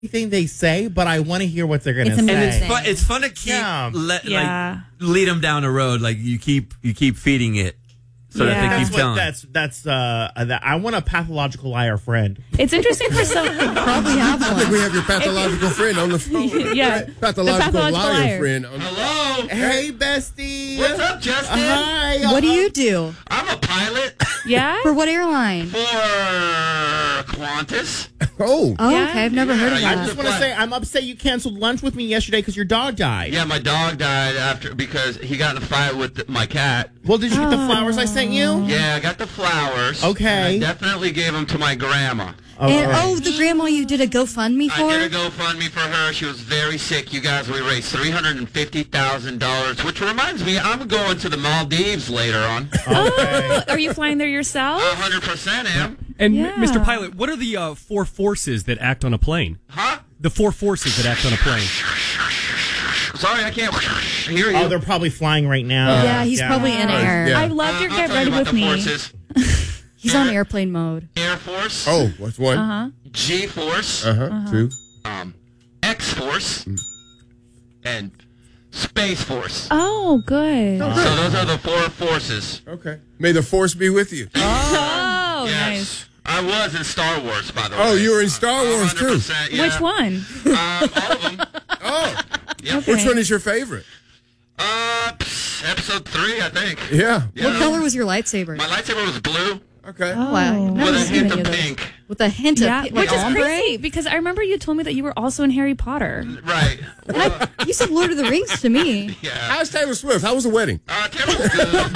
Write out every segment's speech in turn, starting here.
anything they say, but I want to hear what they're going to say. And it's fun to keep like lead them down the road. Like you keep feeding it so that they keep telling. That's I want a pathological liar friend. It's interesting for some. Probably have one. I think we have your pathological friend on the phone. Yeah, pathological liar friend. Hello. Hey, bestie. What's up, Justin? Hi. What do you do? I'm a pilot Yeah. For what airline? for Qantas. Oh. Oh, Yeah. okay. I've never heard of I that. just want to say I'm upset you canceled lunch with me yesterday because your dog died. Yeah, my dog died because he got in a fight with my cat. Well, did you get the flowers I sent you? Yeah, I got the flowers. Okay. And I definitely gave them to my grandma. And, the grandma you did a GoFundMe for? I did a GoFundMe for her. She was very sick. You guys, we raised $350,000, which reminds me, I'm going to the Maldives later on. Oh, are you flying there yourself? 100% am. And Yeah. Mr. Pilot, what are the 4 forces that act on a plane? Huh? The 4 forces that act on a plane. Sorry, I can't hear you. Oh, they're probably flying right now. Yeah, he's probably in air. Yeah. I love your I'll Get tell you Ready about With the Me. forces. He's on airplane mode. Air Force. Oh, what's one? G Force. Two. X Force. And Space Force. Oh, good. So those are the 4 forces. Okay. May the force be with you. Oh, Yes. nice. I was in Star Wars, by the way. Oh, you were in Star Wars, too. 100%, yeah. Which one? All of them. Oh. Yep. Okay. Which one is your favorite? Episode 3, I think. Yeah. What color was your lightsaber? My lightsaber was blue Okay. Wow. with a hint of pink. With a hint Yeah, of which is ombre? crazy because I remember you told me that you were also in Harry Potter. Right. Well, You said Lord of the Rings to me. yeah. How's Taylor Swift? How was the wedding? Taylor was good.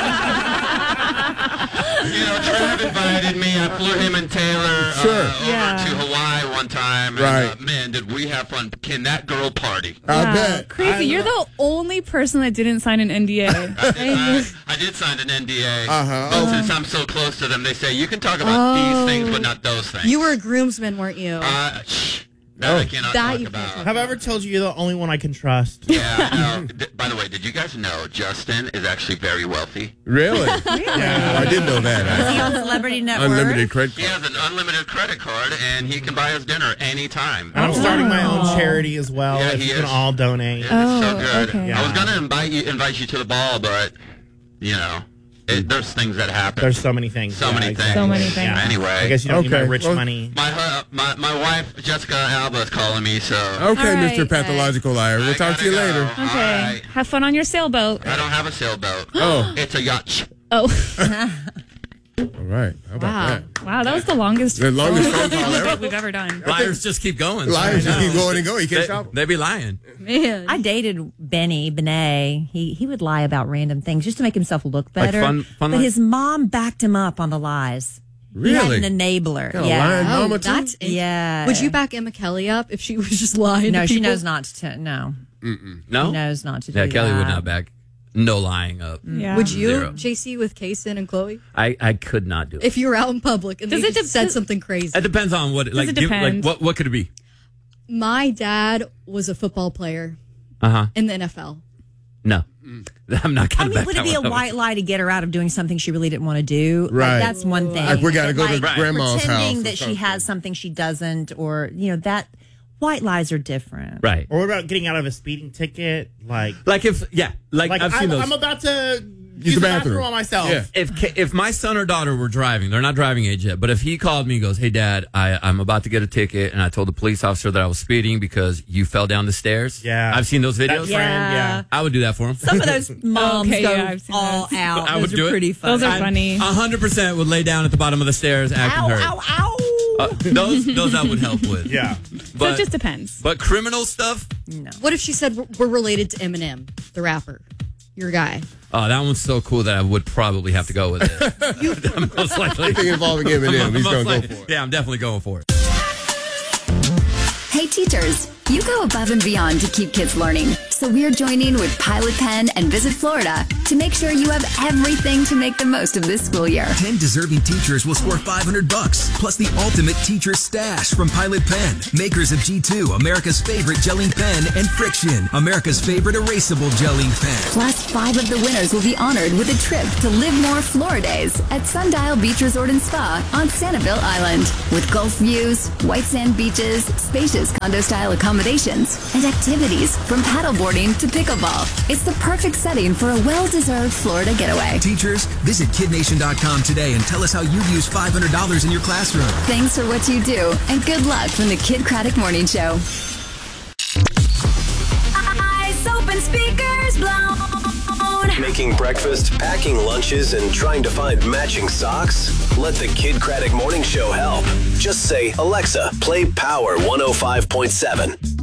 Trev invited me. I flew him and Taylor over to Hawaii one time. And, Right. man, did we have fun. Can that girl party? I bet. Crazy. You're the only person that didn't sign an NDA. I did sign an NDA. Uh-huh. But since I'm so close to them, they say you can talk about these things, but not those things. You were a groomsman, weren't you? That I cannot That talk you about. Have I ever told you you're the only one I can trust? Yeah, I know. By the way, did you guys know Justin is actually very wealthy? Really? I didn't know that. He on Celebrity Network. Unlimited credit He card. has an unlimited credit card, and he can buy us dinner anytime. And I'm starting my own charity as well. Yeah, if he you can is. all donate. Yeah, it's so good. okay. I was gonna invite you to the ball, but there's things that happen. There's so many things. So many things. So many things. Yeah. Anyway, I guess you don't need my Okay, rich well- money. my wife Jessica Alba is calling me, so Okay, All right. Mr. Pathological Liar. We'll I talk to you gotta later. go. Okay. All right. Have fun on your sailboat. I don't have a sailboat. Oh. It's a yacht. Oh, All right. How about Wow. that? wow. That was the longest The longest phone call ever. we've ever done. Liars just keep going. Liars just keep going and going. You can't stop. They be lying. Man. I dated Benet. He would lie about random things just to make himself look better. fun but lies? his mom backed him up on the lies. Really? He had an enabler. Got a lying Oh, mama, too? that's Yeah. Would you back Emma Kelly up if she was just lying? No, to she people? knows not to. No, No? she knows not to do Yeah, that. Kelly would not back. No lying up. Yeah. Would you, Zero. JC, with Kason and Chloe? I could not do it. If you were out in public and Does they it just dep- said something crazy. It depends on what. Like, it depend? what could it be? My dad was a football player Uh-huh. in the NFL. No. I'm not I going to mean, back would that it be a one up. white lie to get her out of doing something she really didn't want to do? Like, Right. that's one thing. Like, we gotta go to Like, grandma's house pretending or that she something. has something she doesn't, or that white lies are different. Right. Or what about getting out of a speeding ticket? Like Like I've seen those. I'm about to Use the bathroom on myself. Yeah. If my son or daughter were driving, they're not driving age yet, but if he called me and goes, "Hey, Dad, I'm about to get a ticket, and I told the police officer that I was speeding because you fell down the stairs." Yeah. I've seen those videos. That friend, yeah. I would do that for him. Some of those moms Okay, go yeah, I've seen all those. out. I Those would are do it. pretty funny. Those are funny. 100% would lay down at the bottom of the stairs acting hurt. Ow, ow. Those I would help with. Yeah. So But, it just depends. but criminal stuff, What if she said we're related to Eminem, the rapper? Your guy. oh, that one's so cool that I would probably have to go with it. Most likely. Anything involving Eminem, he's Most going to go likely. for it. Yeah, I'm definitely going for it. Hey teachers, You go above and beyond to keep kids learning. So we're joining with Pilot Pen and Visit Florida to make sure you have everything to make the most of this school year. 10 deserving teachers will score $500, plus the ultimate teacher stash from Pilot Pen, makers of G2, America's favorite gelling pen, and Friction, America's favorite erasable gelling pen. Plus, 5 of the winners will be honored with a trip to Live More Floridays at Sundial Beach Resort and Spa on Sanibel Island. With Gulf views, white sand beaches, spacious condo-style accommodations, and activities from paddleboarding to pickleball. It's the perfect setting for a well-deserved Florida getaway. Teachers, visit KidNation.com today and tell us how you've used $500 in your classroom. Thanks for what you do, and good luck from the Kid Craddock Morning Show. Eyes open, speakers blown. Making breakfast, packing lunches, and trying to find matching socks? Let the Kid Craddock Morning Show help. Just say, Alexa, play Power 105.7.